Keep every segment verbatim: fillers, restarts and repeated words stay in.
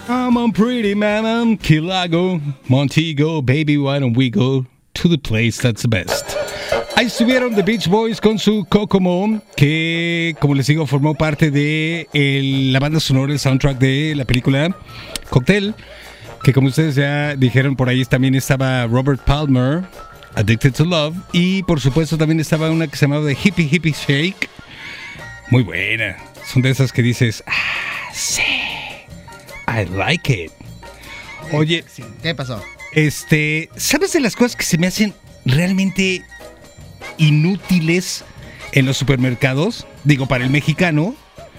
I'm a pretty man, Kilago, Montego, baby, why don't we go to the place that's the best. Ahí estuvieron The Beach Boys con su Kokomo, que, como les digo, formó parte de el, la banda sonora, el soundtrack de la película Cocktail, que como ustedes ya dijeron, por ahí también estaba Robert Palmer, Addicted to Love, y por supuesto también estaba una que se llamaba The Hippie Hippie Shake, muy buena, son de esas que dices, ah, sí, I like it. Oye, ¿qué pasó? Este, ¿sabes de las cosas que se me hacen realmente inútiles en los supermercados? Digo, para el mexicano.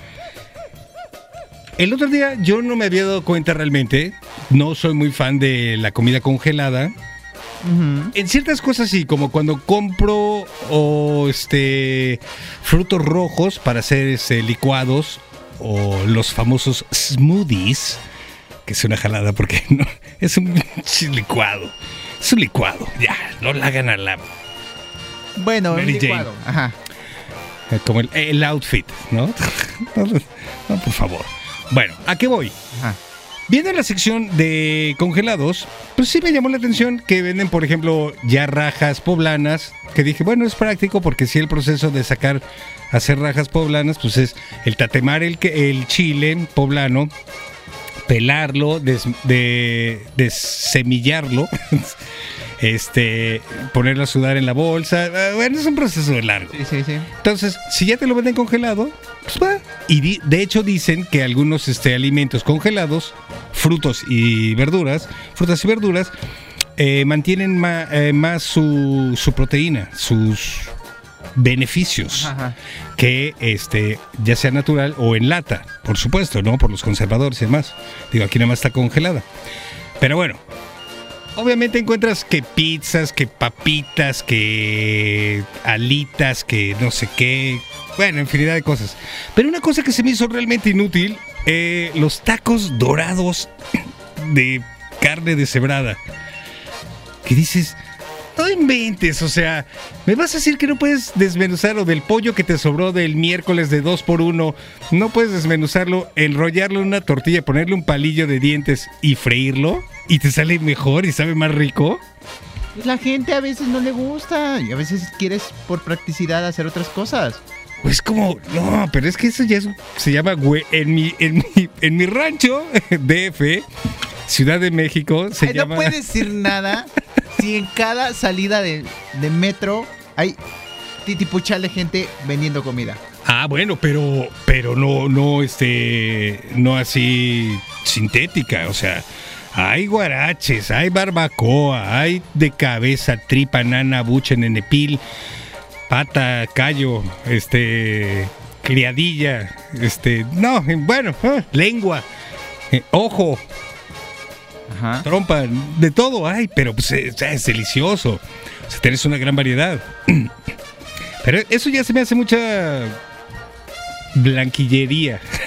El otro día yo no me había dado cuenta realmente. No soy muy fan de la comida congelada. Uh-huh. En ciertas cosas sí, como cuando compro o este frutos rojos para hacer este, licuados o los famosos smoothies, que es una jalada porque no es un licuado. Es un licuado, ya, no la hagan a la Bueno, un licuado. Ajá. Como el, el outfit, ¿no? No, no, por favor. Bueno, ¿a qué voy? Ajá. Viendo la sección de congelados, pues sí me llamó la atención que venden, por ejemplo, ya rajas poblanas, que dije, bueno, es práctico porque si el proceso de sacar, hacer rajas poblanas, pues es el tatemar el, el chile poblano, pelarlo, des, de, desemillarlo, este, ponerlo a sudar en la bolsa. Bueno, es un proceso largo. Sí, sí, sí. Entonces, si ya te lo venden congelado, pues va. Y di, de hecho dicen que algunos este, alimentos congelados, frutos y verduras, frutas y verduras, eh, mantienen ma, eh, más su, su proteína, sus beneficios, ajá, que este ya sea natural o en lata, por supuesto, ¿no? Por los conservadores y demás. Digo, aquí nada más está congelada. Pero bueno, obviamente encuentras que pizzas, que papitas, que alitas, que no sé qué, bueno, infinidad de cosas. Pero una cosa que se me hizo realmente inútil, eh, los tacos dorados de carne deshebrada. Que dices, no inventes, o sea, ¿me vas a decir que no puedes desmenuzar lo del pollo que te sobró del miércoles de dos por uno? ¿No puedes desmenuzarlo, enrollarlo en una tortilla, ponerle un palillo de dientes y freírlo? ¿Y te sale mejor y sabe más rico? Pues la gente a veces no le gusta y a veces quieres por practicidad hacer otras cosas. Pues como, no, pero es que eso ya es, se llama, güey, en mi, en mi, en mi rancho, D F, Ciudad de México, se Ay, llama... No puedes decir nada si en cada salida de, de metro hay titipuchal de gente vendiendo comida. Ah, bueno, pero, pero no, no, este, no así sintética, o sea... Hay guaraches, hay barbacoa, hay de cabeza, tripa, nana, buche, nenepil, pata, callo, este, criadilla, este, no, bueno, eh, lengua, eh, ojo, ajá, trompa, de todo hay, pero pues es, es delicioso, o sea, tenés una gran variedad. Pero eso ya se me hace mucha blanquillería.